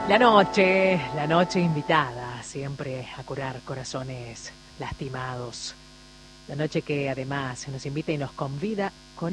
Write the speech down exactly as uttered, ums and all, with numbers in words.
La noche, la noche invitada siempre a curar corazones lastimados. La noche que además nos invita y nos convida con